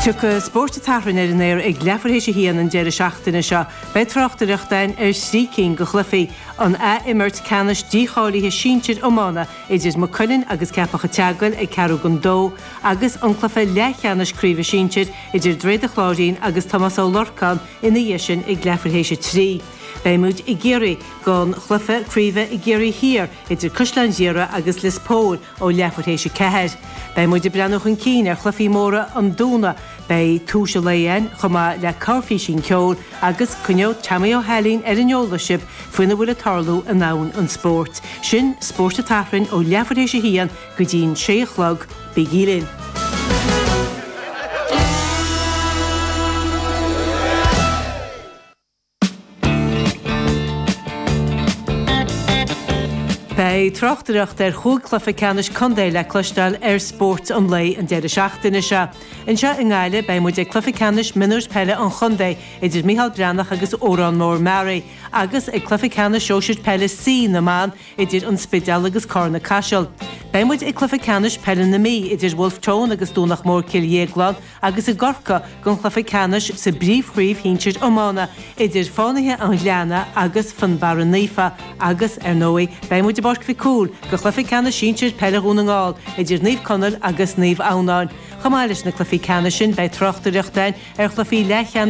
Tucha sport tarfin ar an éir ag lefarhéis a hían an deir seachtainna seo, bei trochtareachtain ar srícín go chlufaí an immert canis dícháilíthe síintir ómána idir mo cullin agus cepacha teagail ag cearú gon dó, agus an clufa lechanis críomh síintir idir dréad a chláirín agus Thomas Ó Lorcan ina dhéisin ag lefarhéis a trí. Beimúd i ggéirí gan chlufa críomh i ggéirí hir idir Cuslan Díra agus Lispóil ó lefarhéis a ceir. Beimúd i breanúch an cín ar chlufaí móra an dúna bei túise léon chumá le carfií sin ceol agus cuneo Tamí Ó Helín ar an eolalasib faoina bhfuil a tarlú a nán an sport. Sin sport a tafrin ó lefarhéis a hían go dtín 3:00 bigílinn. Bei trochtareacht ar chúg clufa canis condé le clustal ar sport an lei an deir seachtainna se. In se in gáile bei muid ag clufa canis minús pelle an chundé idir Micheál Breanach agus Órán Mór Mary, agus ag clufa canis seoisiid pelle sí na man idir an Spidal agus Corna Cashel. Bei muid ag clufa canis pelle na mí idir Wolf Tone agus Dúnach Mór Killieglan agus a Gorca gon clufa canis sa bríomhríomh hínseid ómána idir fánathe an Leana agus fan Baranifa agus ar nóí bei muid barc fi cúl go chlufi canis síintir peleún ngáil idir níomh conal agus níomh ánáin. Chamáilis na clufi canis sin bei trochtareachtain ar chlufi lechan